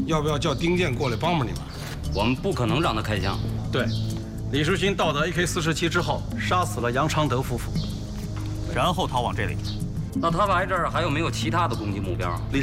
要不要叫丁健过来帮帮你们？ 我们不可能让他开枪。 对，李世勋到达 AK-47之后，杀死了杨昌德夫妇， 然后逃往这里。 那他来这儿还有没有其他的攻击目标？ 李